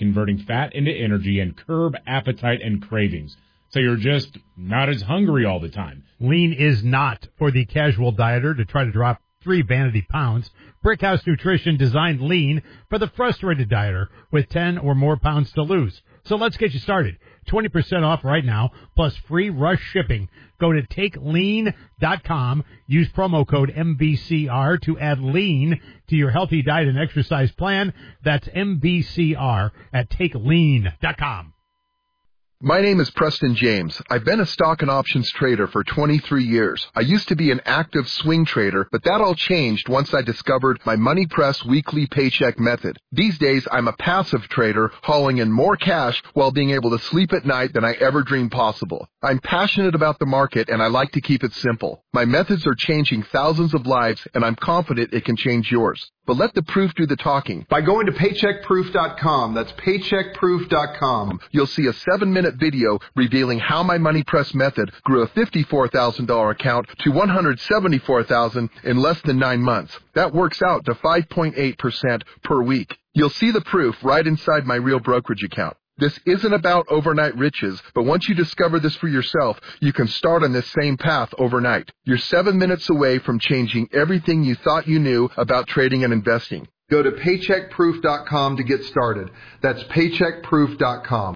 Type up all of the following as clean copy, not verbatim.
converting fat into energy and curb appetite and cravings, so you're just not as hungry all the time. Lean is not for the casual dieter to try to drop 3 vanity pounds. Brickhouse Nutrition designed Lean for the frustrated dieter with 10 or more pounds to lose. So let's get you started. 20% off right now, plus free rush shipping. Go to TakeLean.com. Use promo code MBCR to add Lean to your healthy diet and exercise plan. That's MBCR at TakeLean.com. My name is Preston James. I've been a stock and options trader for 23 years. I used to be an active swing trader, but that all changed once I discovered my Money Press weekly paycheck method. These days, I'm a passive trader hauling in more cash while being able to sleep at night than I ever dreamed possible. I'm passionate about the market, and I like to keep it simple. My methods are changing thousands of lives, and I'm confident it can change yours. But let the proof do the talking. By going to paycheckproof.com, that's paycheckproof.com, you'll see a 7-minute video revealing how my Money Press method grew a $54,000 account to $174,000 in less than 9 months. That works out to 5.8% per week. You'll see the proof right inside my real brokerage account. This isn't about overnight riches, but once you discover this for yourself, you can start on this same path overnight. You're 7 minutes away from changing everything you thought you knew about trading and investing. Go to paycheckproof.com to get started. That's paycheckproof.com.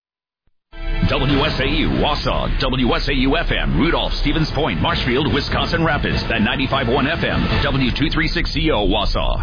WSAU, Wausau, WSAU FM, Rudolph, Stevens Point, Marshfield, Wisconsin Rapids, and 95.1 FM, W236CO, Wausau.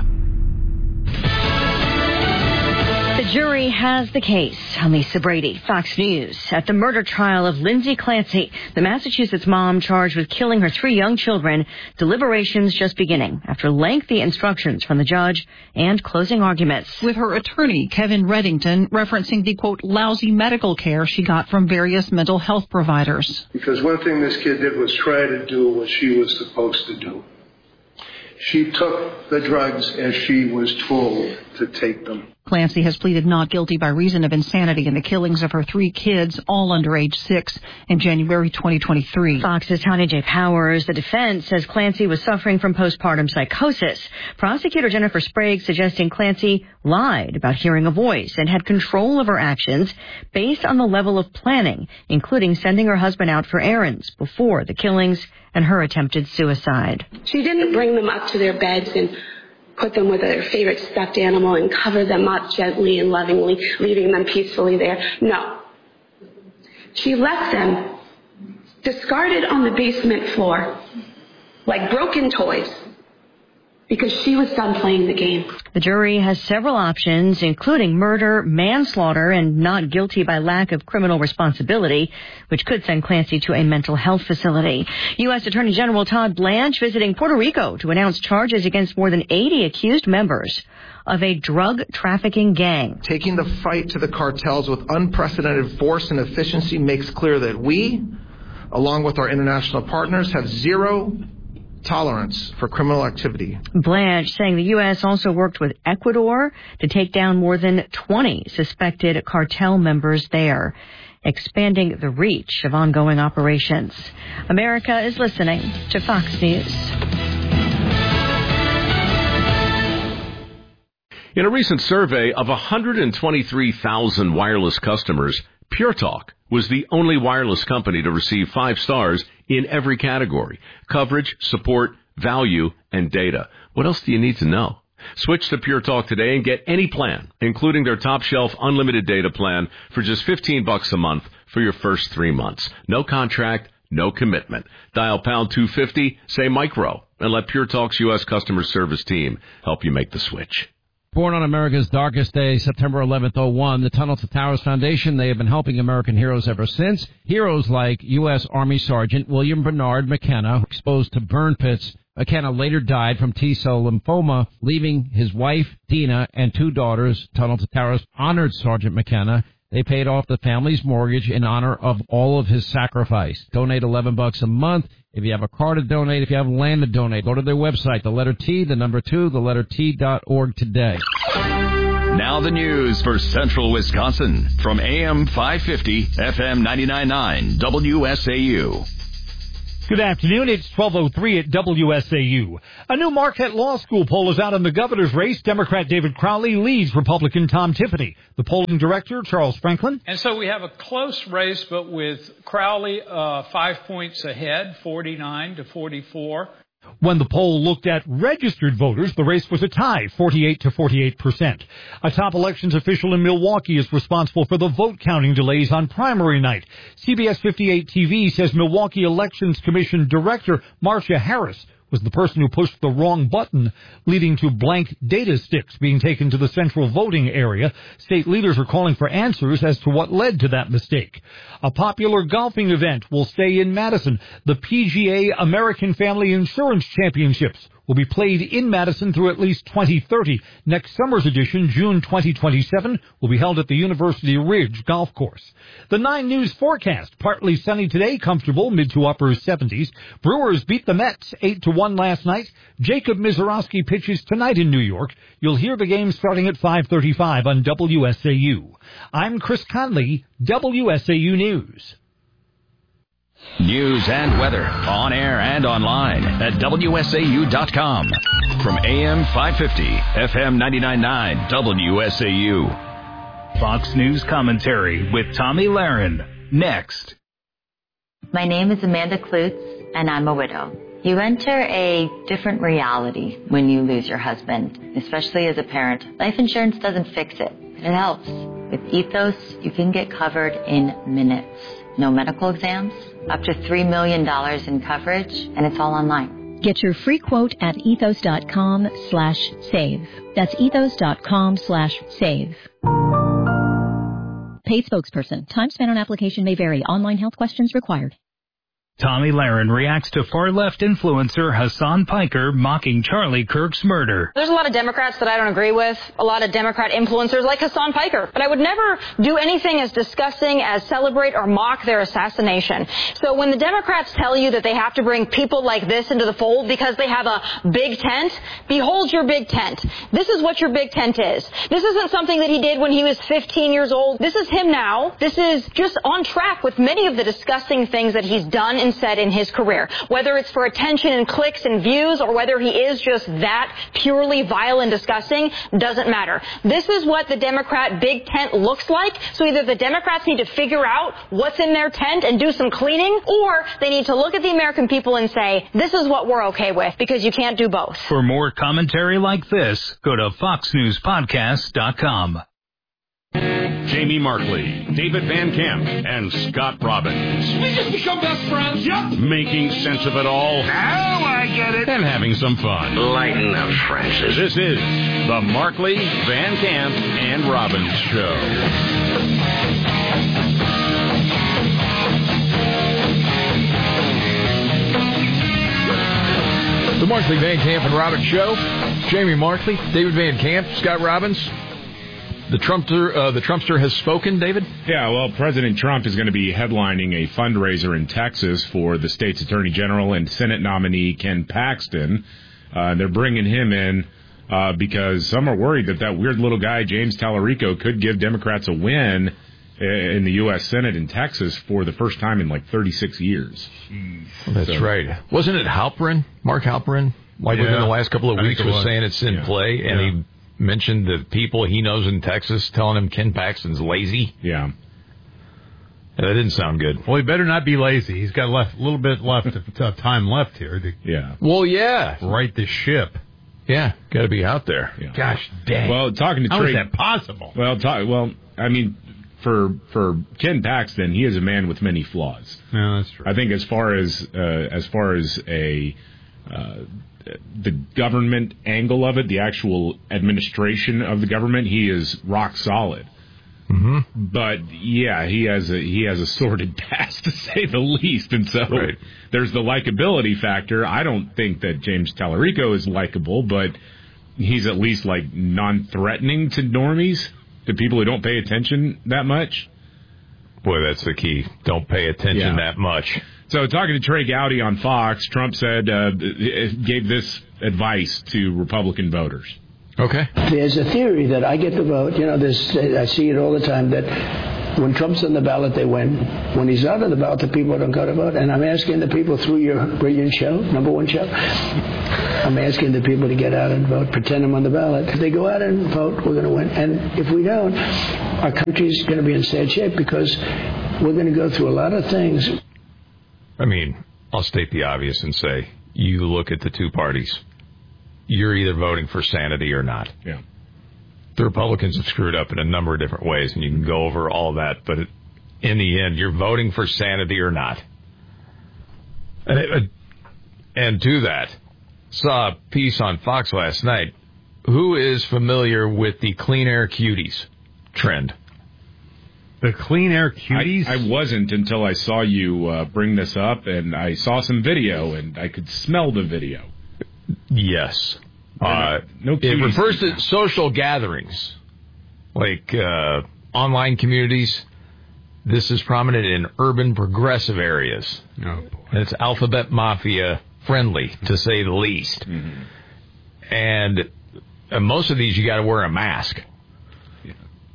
The jury has the case. I'm Lisa Brady, Fox News. At the murder trial of Lindsay Clancy, the Massachusetts mom charged with killing her 3 young children, deliberations just beginning after lengthy instructions from the judge and closing arguments. With her attorney, Kevin Reddington, referencing the, quote, lousy medical care she got from various mental health providers. Because one thing this kid did was try to do what she was supposed to do. She took the drugs as she was told to take them. Clancy has pleaded not guilty by reason of insanity in the killings of her 3 kids, all under age 6, in January 2023. Fox's Tanya J. Powers. The defense says Clancy was suffering from postpartum psychosis. Prosecutor Jennifer Sprague suggesting Clancy lied about hearing a voice and had control of her actions based on the level of planning, including sending her husband out for errands before the killings and her attempted suicide. She didn't bring them up to their beds and put them with their favorite stuffed animal and cover them up gently and lovingly, leaving them peacefully there. No. She left them discarded on the basement floor like broken toys because she was done playing the game. The jury has several options, including murder, manslaughter, and not guilty by lack of criminal responsibility, which could send Clancy to a mental health facility. U.S. Attorney General Todd Blanche visiting Puerto Rico to announce charges against more than 80 accused members of a drug trafficking gang. Taking the fight to the cartels with unprecedented force and efficiency makes clear that we, along with our international partners, have zero tolerance for criminal activity. Blanche saying the U.S. also worked with Ecuador to take down more than 20 suspected cartel members there, expanding the reach of ongoing operations. America is listening to Fox News. In a recent survey of 123,000 wireless customers, Pure Talk was the only wireless company to receive 5 stars in every category: coverage, support, value, and data. What else do you need to know? Switch to Pure Talk today and get any plan, including their top shelf unlimited data plan, for just $15 a month for your first 3 months. No contract, no commitment. Dial pound 250, say micro, and let Pure Talk's U.S. customer service team help you make the switch. Born on America's darkest day, September 11th, 2001, the Tunnel to Towers Foundation, they have been helping American heroes ever since. Heroes like U.S. Army Sergeant William Bernard McKenna, exposed to burn pits. McKenna later died from T-cell lymphoma, leaving his wife, Dina, and 2 daughters. Tunnel to Towers honored Sergeant McKenna. They paid off the family's mortgage in honor of all of his sacrifice. Donate $11 a month. If you have a car to donate, if you have land to donate, go to their website, the letter T, the number 2, the letter T.org today. Now the news for Central Wisconsin from AM 550, FM 99.9, WSAU. Good afternoon. It's 12:03 at WSAU. A new Marquette Law School poll is out in the governor's race. Democrat David Crowley leads Republican Tom Tiffany. The polling director, Charles Franklin. And so we have a close race, but with Crowley 5 points ahead, 49 to 44. When the poll looked at registered voters, the race was a tie, 48 to 48%. A top elections official in Milwaukee is responsible for the vote counting delays on primary night. CBS 58 TV says Milwaukee Elections Commission Director Marcia Harris was the person who pushed the wrong button, leading to blank data sticks being taken to the central voting area. State leaders are calling for answers as to what led to that mistake. A popular golfing event will stay in Madison. The PGA American Family Insurance Championships will be played in Madison through at least 2030. Next summer's edition, June 2027, will be held at the University Ridge Golf Course. The 9 News forecast, partly sunny today, comfortable, mid to upper 70s. Brewers beat the Mets 8-1 last night. Jacob Mizorowski pitches tonight in New York. You'll hear the game starting at 5:35 on WSAU. I'm Chris Conley, WSAU News. News and weather on air and online at WSAU.com. From AM 550, FM 99.9, WSAU. Fox News commentary with Tommy Lahren. Next. My name is Amanda Klutz, and I'm a widow. You enter a different reality when you lose your husband, especially as a parent. Life insurance doesn't fix it, but it helps. With Ethos, you can get covered in minutes. No medical exams, up to $3 million in coverage, and it's all online. Get your free quote at ethos.com/save. That's ethos.com/save. Paid spokesperson. Time spent on application may vary. Online health questions required. Tommy Lahren reacts to far-left influencer Hassan Piker mocking Charlie Kirk's murder. There's a lot of Democrats that I don't agree with, a lot of Democrat influencers like Hassan Piker, but I would never do anything as disgusting as celebrate or mock their assassination. So when the Democrats tell you that they have to bring people like this into the fold because they have a big tent, behold your big tent. This is what your big tent is. This isn't something that he did when he was 15 years old. This is him now. This is just on track with many of the disgusting things that he's done and said in his career, whether it's for attention and clicks and views or whether he is just that purely vile and disgusting, doesn't matter. This is what the Democrat big tent looks like. So either the Democrats need to figure out what's in their tent and do some cleaning, or they need to look at the American people and say, this is what we're okay with, because you can't do both. For more commentary like this, go to foxnewspodcast.com. Jamie Markley, David Van Camp, and Scott Robbins. We just become best friends, yep. Making sense of it all. Now I get it. And having some fun. Lighten up, Francis. This is the Markley, Van Camp, and Robbins Show. The Markley, Van Camp, and Robbins Show. Jamie Markley, David Van Camp, Scott Robbins. The Trumpster has spoken, David? Yeah, well, President Trump is going to be headlining a fundraiser in Texas for the state's Attorney General and Senate nominee Ken Paxton. They're bringing him in because some are worried that weird little guy, James Tallarico, could give Democrats a win in the U.S. Senate in Texas for the first time in like 36 years. That's right. Wasn't it Halperin, Mark Halperin, within the last couple of weeks was saying it's in play, and he mentioned the people he knows in Texas telling him Ken Paxton's lazy. Yeah. That didn't sound good. Well, he better not be lazy. He's got a little bit left of time left here to right the ship. Yeah, got to be out there. Yeah. Gosh dang. Well, talking to How Trey, is that possible? Well, I mean, for Ken Paxton, he is a man with many flaws. No, that's true. I think as far as the government angle of it, the actual administration of the government, he is rock solid. Mm-hmm. But yeah, he has a sordid past, to say the least, and so there's the likability factor. I don't think that James Tallarico is likable, but he's at least like non-threatening to normies, to people who don't pay attention that much. Boy, that's the key. Don't pay attention that much. So talking to Trey Gowdy on Fox, Trump said, gave this advice to Republican voters. Okay. There's a theory that I get the vote. I see it all the time, that When Trump's on the ballot, they win. When he's not on the ballot, the people don't go to vote. And I'm asking the people through your brilliant show, number one show, I'm asking the people to get out and vote, pretend I'm on the ballot. If they go out and vote, we're going to win. And if we don't, our country's going to be in sad shape because we're going to go through a lot of things. I mean, I'll state the obvious and say, you look at the two parties, you're either voting for sanity or not. Yeah. The Republicans have screwed up in a number of different ways, and you can go over all that, but in the end, you're voting for sanity or not. And to that, saw a piece on Fox last night. Who is familiar with the Clean Air Cuties trend? The Clean Air Cuties? I wasn't until I saw you bring this up, and I saw some video, and I could smell the video. Yes. No it refers to social gatherings, like online communities. This is prominent in urban progressive areas. Oh, boy. And it's alphabet mafia friendly, to say the least. Mm-hmm. And most of these, you got to wear a mask. Yeah.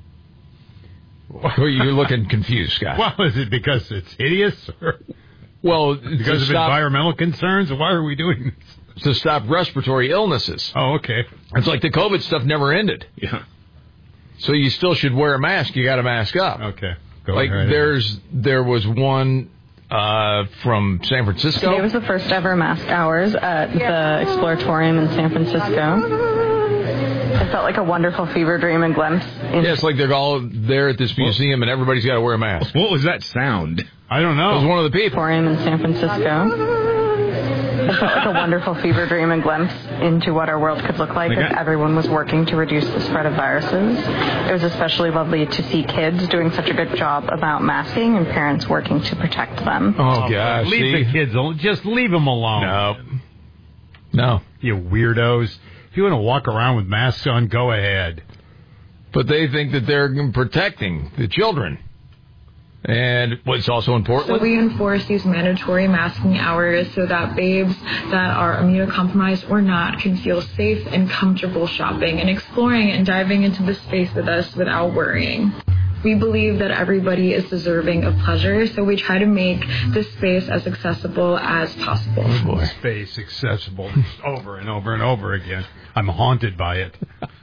Well, you're looking confused, Scott. Well, is it because it's hideous? Or well, because of environmental concerns? Why are we doing this? To stop respiratory illnesses. Oh, okay. It's like the COVID stuff never ended. Yeah. So you still should wear a mask. You got to mask up. Okay. There was one from San Francisco. Today was the first ever mask hours at the Exploratorium in San Francisco. It felt like a wonderful fever dream and glimpse. Yeah, it's like they're all there at this museum and everybody's got to wear a mask. What was that sound? I don't know. It was one of the people. Exploratorium in San Francisco. It felt like a wonderful fever dream and glimpse into what our world could look like if everyone was working to reduce the spread of viruses. It was especially lovely to see kids doing such a good job about masking and parents working to protect them. Oh, gosh. Leave the kids alone. Just leave them alone. No. You weirdos. If you want to walk around with masks on, go ahead. But they think that they're protecting the children. And what's also important? So we enforce these mandatory masking hours so that babes that are immunocompromised or not can feel safe and comfortable shopping and exploring and diving into the space with us without worrying. We believe that everybody is deserving of pleasure, so we try to make this space as accessible as possible. Oh boy. Space accessible over and over and over again. I'm haunted by it.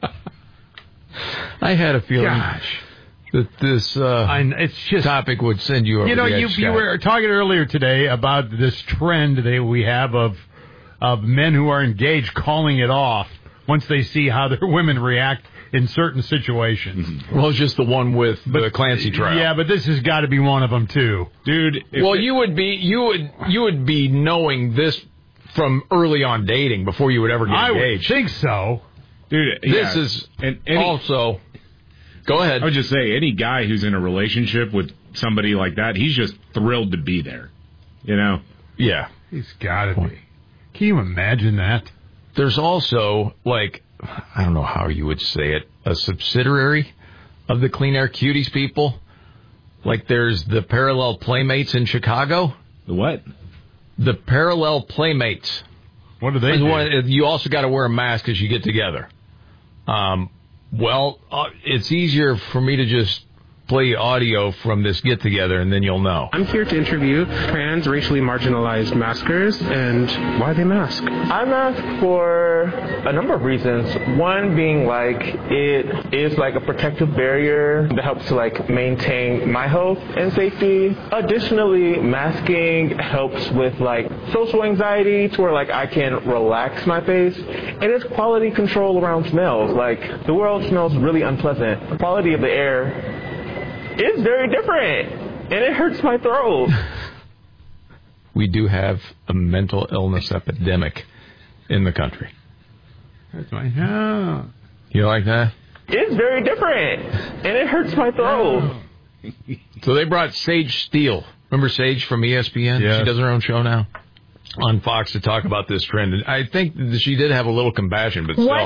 I had a feeling that this it's just, topic would send you over the edge, you were talking earlier today about this trend that we have of men who are engaged calling it off once they see how their women react in certain situations. Mm-hmm. Well, it's just the one with the Clancy trial. Yeah, but this has got to be one of them too, dude. Well, you would be knowing this from early on dating before you would ever get engaged. I would think so, dude. This is also. Go ahead. I would just say any guy who's in a relationship with somebody like that, he's just thrilled to be there. You know? Yeah. He's got to be. Can you imagine that? There's also, like, I don't know how you would say it, a subsidiary of the Clean Air Cuties people. Like there's the Parallel Playmates in Chicago. The what? The Parallel Playmates. What do they do? You also got to wear a mask as you get together. Well, it's easier for me to just play audio from this get-together, and then you'll know. I'm here to interview trans, racially marginalized maskers, and why they mask. I mask for a number of reasons. One being, like, it is like a protective barrier that helps to, like, maintain my health and safety. Additionally, masking helps with, like, social anxiety to where, like, I can relax my face. And it's quality control around smells. Like, the world smells really unpleasant. The quality of the air is very different, and it hurts my throat. We do have a mental illness epidemic in the country. That's my You like that? It's very different, and it hurts my throat. So they brought Sage Steele. Remember Sage from ESPN? Yes. She does her own show now on Fox to talk about this trend. And I think she did have a little compassion, but still.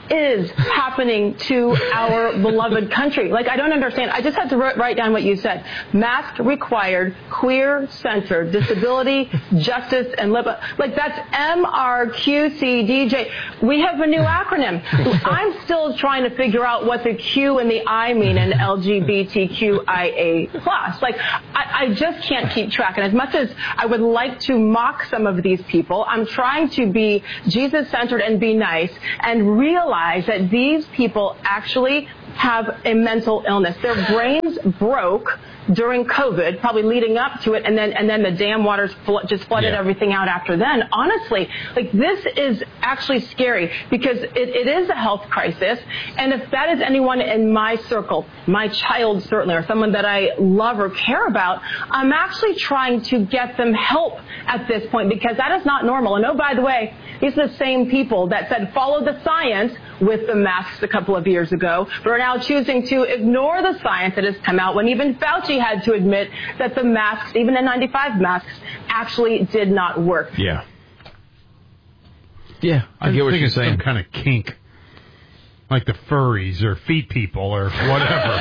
is happening to our beloved country? Like, I don't understand. I just had to write down what you said. Mask required, queer-centered, disability, justice, and like, that's MRQCDJ. We have a new acronym. I'm still trying to figure out what the Q and the I mean in LGBTQIA+. Like, I just can't keep track. And as much as I would like to mock some of these people, I'm trying to be Jesus-centered and be nice and realize that these people actually have a mental illness. Their brains broke during COVID, probably leading up to it, and then the dam waters just flooded everything out after then. Honestly, like, this is actually scary because it is a health crisis, and if that is anyone in my circle, my child certainly, or someone that I love or care about, I'm actually trying to get them help at this point because that is not normal. And oh, by the way, these are the same people that said follow the science with the masks a couple of years ago, but are now choosing to ignore the science that has come out when even Fauci had to admit that the masks, even N95 masks, actually did not work. Yeah. Yeah, I get what you're saying. Some kind of kink. Like the furries or feet people or whatever.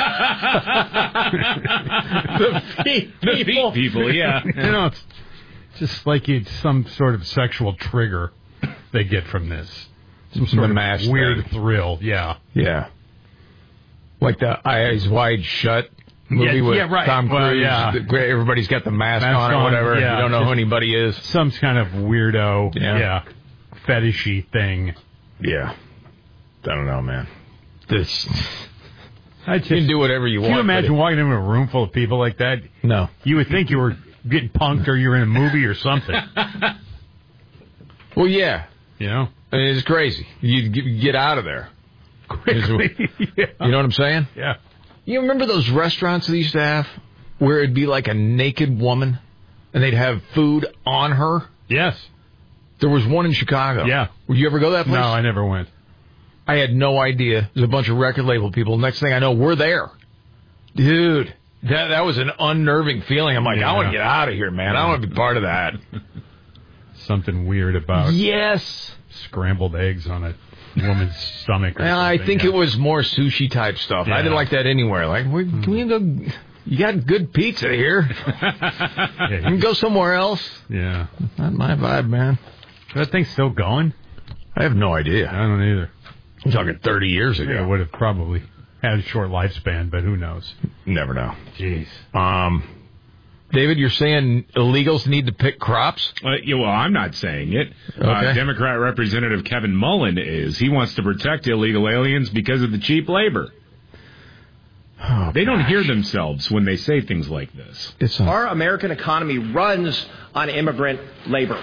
The feet people, yeah. You know, it's just like some sort of sexual trigger they get from this. Some sort of weird thrill, yeah. Yeah. Like the Eyes Wide Shut movie with Tom Cruise. Everybody's got the mask on or whatever. Yeah, you don't know who anybody is. Some kind of weirdo, fetishy thing. Yeah. I don't know, man. You can do whatever you want. Can you imagine walking into a room full of people like that? No. You would think you were getting punked or you were in a movie or something. Well, yeah. You know? I mean, it's crazy. You get out of there. Quickly. You know what I'm saying? Yeah. You remember those restaurants they used to have where it'd be like a naked woman and they'd have food on her? Yes. There was one in Chicago. Yeah. Would you ever go to that place? No, I never went. I had no idea. There's a bunch of record label people. Next thing I know, we're there. Dude, that was an unnerving feeling. I'm like, I want to get out of here, man. I don't want to be part of that. Something weird about scrambled eggs on a woman's stomach. Or I think it was more sushi type stuff. I didn't like that anywhere. Like, can we go? You got good pizza here. You can go somewhere else. Yeah. Not my vibe, man. That thing's still going? I have no idea. I don't either. I'm talking 30 years ago. Yeah, it would have probably had a short lifespan, but who knows? Never know. Jeez. David, you're saying illegals need to pick crops? Well, I'm not saying it. Okay. Democrat Representative Kevin Mullen is. He wants to protect illegal aliens because of the cheap labor. They don't hear themselves when they say things like this. Our American economy runs on immigrant labor.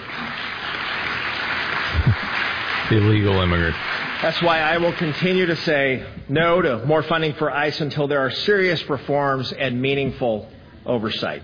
Illegal immigrant. That's why I will continue to say no to more funding for ICE until there are serious reforms and meaningful oversight.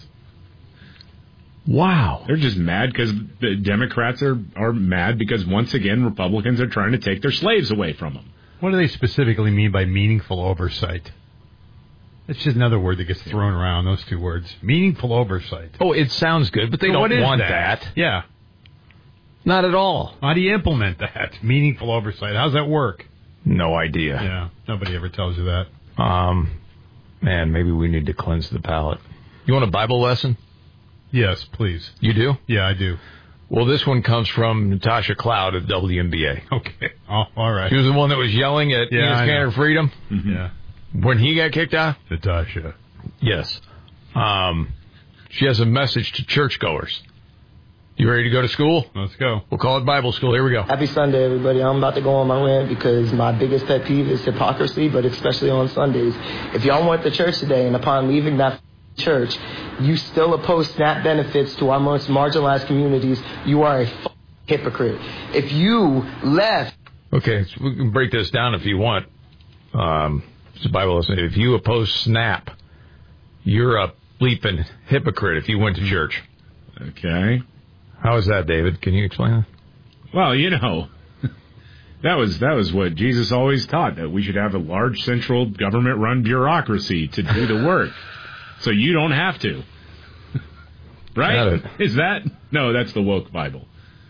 Wow. They're just mad because the Democrats are mad because, once again, Republicans are trying to take their slaves away from them. What do they specifically mean by meaningful oversight? It's just another word that gets thrown around, those two words. Meaningful oversight. Oh, it sounds good, but they don't want that. Yeah. Not at all. How do you implement that? Meaningful oversight. How's that work? No idea. Yeah. Nobody ever tells you that. Man, maybe we need to cleanse the palate. You want a Bible lesson? Yes, please. You do? Yeah, I do. Well, this one comes from Natasha Cloud at WNBA. Okay. Oh, all right. She was the one that was yelling at Enos Cantor Freedom. Mm-hmm. Yeah. When he got kicked out? Natasha. Yes. She has a message to churchgoers. You ready to go to school? Let's go. We'll call it Bible school. Here we go. Happy Sunday, everybody. I'm about to go on my rant because my biggest pet peeve is hypocrisy, but especially on Sundays. If y'all went to church today and upon leaving that church, you still oppose SNAP benefits to our most marginalized communities, you are a hypocrite. If you left... Okay, so we can break this down if you want. It's a Bible lesson. If you oppose SNAP, you're a bleeping hypocrite if you went to church. Okay. How is that, David? Can you explain that? Well, you know, that was what Jesus always taught, that we should have a large central government-run bureaucracy to do the work, so you don't have to. Right? Is that? No, that's the woke Bible.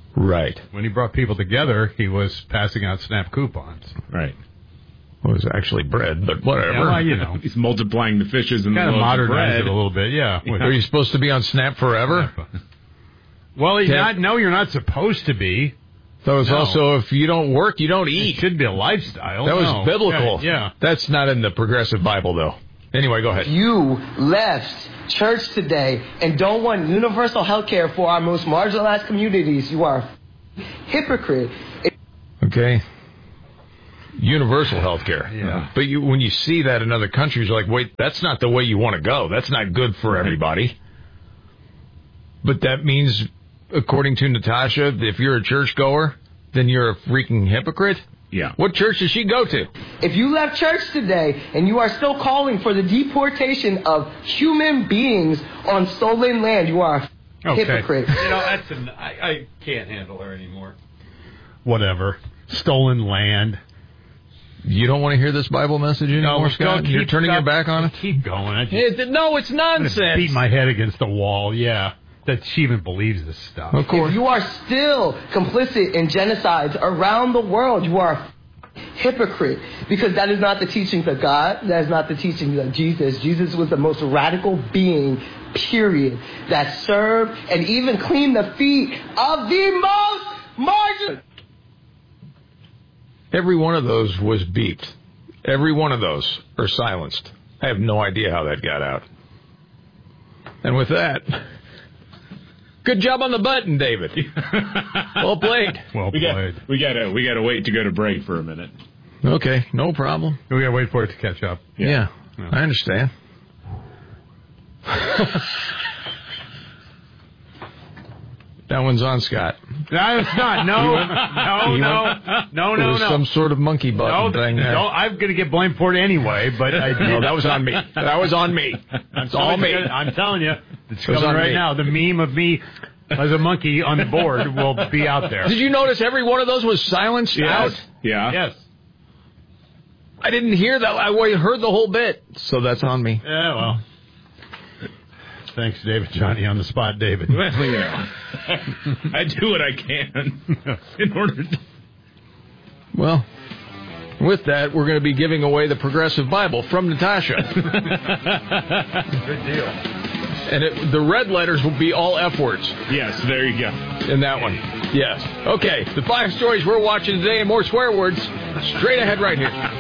Right. When he brought people together, he was passing out SNAP coupons. Right. Well, it was actually bread, but whatever. Yeah, well, you know. He's multiplying the fishes and kind the of loaves of bread. modernized it a little bit, yeah. Are you supposed to be on SNAP forever? Well, you're not supposed to be. That was also, if you don't work, you don't eat. It should be a lifestyle. That was biblical. Yeah. That's not in the Progressive Bible, though. Anyway, go ahead. You left church today and don't want universal health care for our most marginalized communities. You are a hypocrite. Okay. Universal health care. Yeah. But when you see that in other countries, you're like, wait, that's not the way you want to go. That's not good for everybody. But that means, according to Natasha, if you're a churchgoer, then you're a freaking hypocrite? Yeah. What church does she go to? If you left church today and you are still calling for the deportation of human beings on stolen land, you are a hypocrite. I can't handle her anymore. Whatever. Stolen land. You don't want to hear this Bible message anymore, Scott? You're turning your back on it? Keep going. No, it's nonsense. Beat my head against the wall, yeah. That she even believes this stuff. Of course. If you are still complicit in genocides around the world, you are a hypocrite. Because that is not the teachings of God. That is not the teachings of Jesus. Jesus was the most radical being, period, that served and even cleaned the feet of the most marginal. Every one of those was beeped. Every one of those are silenced. I have no idea how that got out. And with that, good job on the button, David. Well played. Well played. We gotta wait to go to break for a minute. Okay, no problem. We gotta wait for it to catch up. Yeah. I understand. That one's on, Scott. No, it's not. No. It was some sort of monkey button thing there. No, I'm going to get blamed for it anyway, but No, that was on me. That was on me. It's all me. I'm telling you, it's coming right now. The meme of me as a monkey on the board will be out there. Did you notice every one of those was silenced out? Yeah. Yes. I didn't hear that. I heard the whole bit. So that's on me. Yeah, well. Thanks, David. Johnny on the spot, David. Well, you know, I do what I can in order to... Well, with that, we're going to be giving away the Progressive Bible from Natasha. Good deal. And the red letters will be all F words. Yes, there you go. In that one. Yes. Okay, the 5 stories we're watching today and more swear words straight ahead right here.